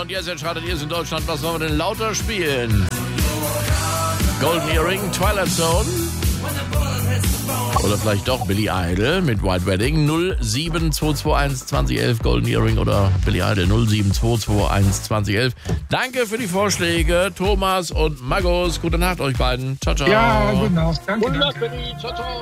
Und jetzt entscheidet ihr es in Deutschland, was sollen wir denn lauter spielen? Golden Earring, Twilight Zone oder vielleicht doch Billy Idol mit White Wedding. 07221 2011 Golden Earring oder Billy Idol 07221 2011. Danke für die Vorschläge, Thomas und Markus. Gute Nacht euch beiden. Ciao, ciao. Ja, gute Nacht. Danke. Gute Nacht, Billy. Ciao, ciao.